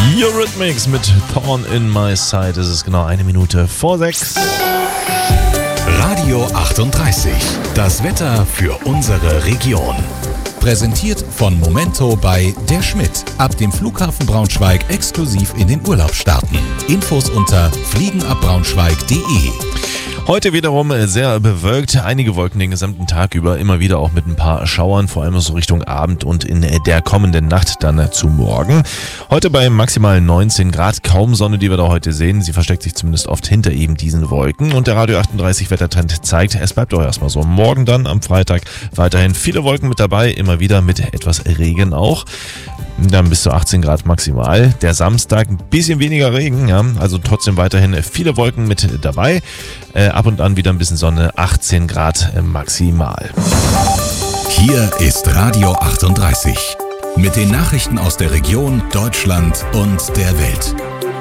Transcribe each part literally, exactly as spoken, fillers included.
Eurythmics mit Thorn in My Side. Es ist genau eine Minute vor sechs. Radio achtunddreißig. Das Wetter für unsere Region. Präsentiert von Momento bei Der Schmidt. Ab dem Flughafen Braunschweig exklusiv in den Urlaub starten. Infos unter fliegenabbraunschweig punkt de. Heute wiederum sehr bewölkt, einige Wolken den gesamten Tag über, immer wieder auch mit ein paar Schauern, vor allem so Richtung Abend und in der kommenden Nacht dann zu morgen. Heute bei maximal neunzehn Grad, kaum Sonne, die wir da heute sehen. Sie versteckt sich zumindest oft hinter eben diesen Wolken und der Radio achtunddreißig Wettertrend zeigt, es bleibt auch erstmal so. Morgen dann am Freitag weiterhin viele Wolken mit dabei, immer wieder mit etwas Regen auch. Dann bis zu achtzehn Grad maximal. Der Samstag ein bisschen weniger Regen, ja, also trotzdem weiterhin viele Wolken mit dabei. Äh, ab und an wieder ein bisschen Sonne, achtzehn Grad maximal. Hier ist Radio achtunddreißig mit den Nachrichten aus der Region, Deutschland und der Welt.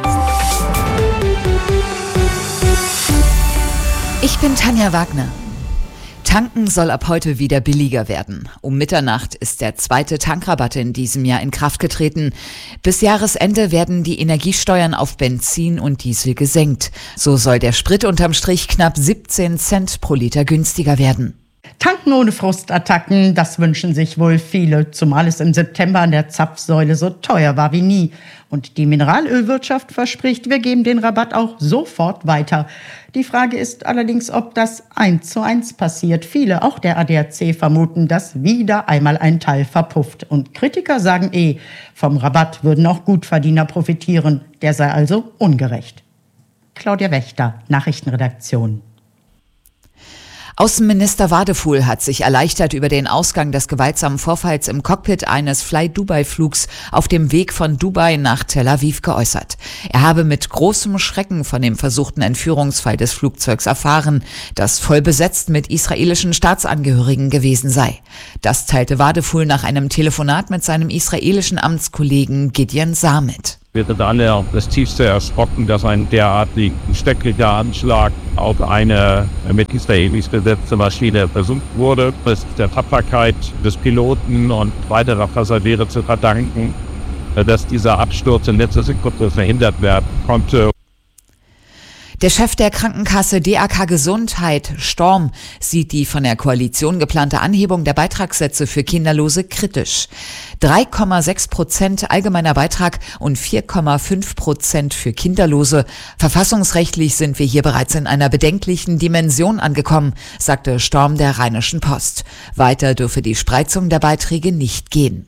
Ich bin Tanja Wagner. Tanken soll ab heute wieder billiger werden. Um Mitternacht ist der zweite Tankrabatt in diesem Jahr in Kraft getreten. Bis Jahresende werden die Energiesteuern auf Benzin und Diesel gesenkt. So soll der Sprit unterm Strich knapp siebzehn Cent pro Liter günstiger werden. Tanken ohne Frustattacken, das wünschen sich wohl viele, zumal es im September an der Zapfsäule so teuer war wie nie. Und die Mineralölwirtschaft verspricht, wir geben den Rabatt auch sofort weiter. Die Frage ist allerdings, ob das eins zu eins passiert. Viele, auch der A D A C, vermuten, dass wieder einmal ein Teil verpufft. Und Kritiker sagen eh, vom Rabatt würden auch Gutverdiener profitieren. Der sei also ungerecht. Claudia Wächter, Nachrichtenredaktion. Außenminister Wadefuhl hat sich erleichtert über den Ausgang des gewaltsamen Vorfalls im Cockpit eines Fly-Dubai-Flugs auf dem Weg von Dubai nach Tel Aviv geäußert. Er habe mit großem Schrecken von dem versuchten Entführungsfall des Flugzeugs erfahren, das voll besetzt mit israelischen Staatsangehörigen gewesen sei. Das teilte Wadefuhl nach einem Telefonat mit seinem israelischen Amtskollegen Gideon Saar mit. Wir sind alle das tiefste erschrocken, dass ein derartig schrecklicher Anschlag auf eine mit Israelis besetzte Maschine versucht wurde. Es ist der Tapferkeit des Piloten und weiterer Passagiere zu verdanken, dass dieser Absturz in letzter Sekunde verhindert werden konnte. Der Chef der Krankenkasse D A K Gesundheit, Storm, sieht die von der Koalition geplante Anhebung der Beitragssätze für Kinderlose kritisch. drei Komma sechs Prozent allgemeiner Beitrag und vier Komma fünf Prozent für Kinderlose. Verfassungsrechtlich sind wir hier bereits in einer bedenklichen Dimension angekommen, sagte Storm der Rheinischen Post. Weiter dürfe die Spreizung der Beiträge nicht gehen.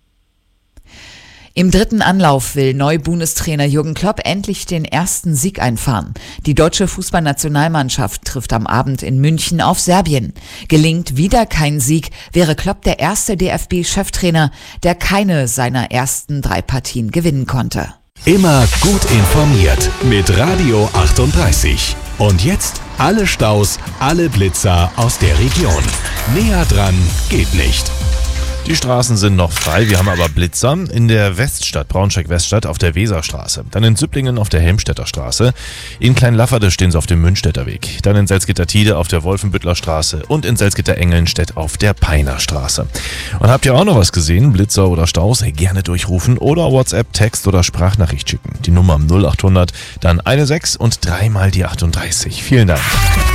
Im dritten Anlauf will Neu-Bundestrainer Jürgen Klopp endlich den ersten Sieg einfahren. Die deutsche Fußballnationalmannschaft trifft am Abend in München auf Serbien. Gelingt wieder kein Sieg, wäre Klopp der erste D F B-Cheftrainer, der keine seiner ersten drei Partien gewinnen konnte. Immer gut informiert mit Radio achtunddreißig. Und jetzt alle Staus, alle Blitzer aus der Region. Näher dran geht nicht. Die Straßen sind noch frei, wir haben aber Blitzer in der Weststadt, Braunschweig-Weststadt auf der Weserstraße, dann in Süpplingen auf der Helmstedter Straße, in Kleinlafferde stehen sie auf dem Münchstädter Weg, dann in Salzgitter-Tide auf der Wolfenbüttler Straße und in Salzgitter-Engelnstedt auf der Peiner Straße. Und habt ihr auch noch was gesehen, Blitzer oder Staus, gerne durchrufen oder WhatsApp, Text oder Sprachnachricht schicken. Die Nummer null achthundert, dann eine sechs und dreimal die achtunddreißig. Vielen Dank.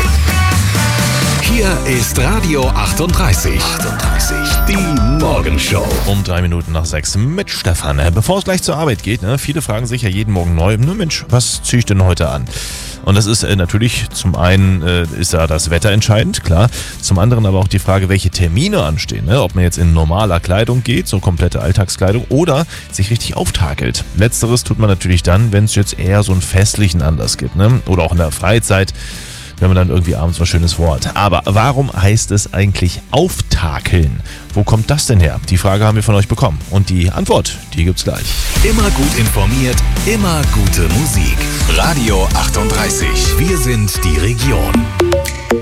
Hier ist Radio achtunddreißig. achtunddreißig. Die Morgenshow. Um drei Minuten nach sechs mit Stefan. Bevor es gleich zur Arbeit geht, ne, viele fragen sich ja jeden Morgen neu, ne Mensch, was ziehe ich denn heute an? Und das ist äh, natürlich, zum einen äh, ist ja das Wetter entscheidend, klar. Zum anderen aber auch die Frage, welche Termine anstehen. Ne? Ob man jetzt in normaler Kleidung geht, so komplette Alltagskleidung, oder sich richtig auftakelt. Letzteres tut man natürlich dann, wenn es jetzt eher so einen festlichen Anlass gibt. Ne? Oder auch in der Freizeit, wenn man dann irgendwie abends was Schönes vorhat. Aber warum heißt es eigentlich auftakeln? Wo kommt das denn her? Die Frage haben wir von euch bekommen. Und die Antwort, die gibt's gleich. Immer gut informiert, immer gute Musik. Radio achtunddreißig. Wir sind die Region.